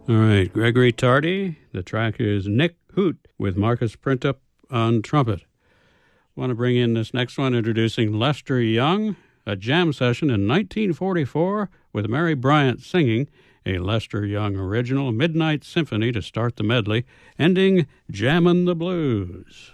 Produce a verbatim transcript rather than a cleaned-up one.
All right, Gregory Tardy. The track is Nick Hoot with Marcus Printup on trumpet. Want to bring in this next one, introducing Lester Young, a jam session in nineteen forty-four with Mary Bryant singing a Lester Young original Midnight Symphony to start the medley, ending Jammin' the Blues.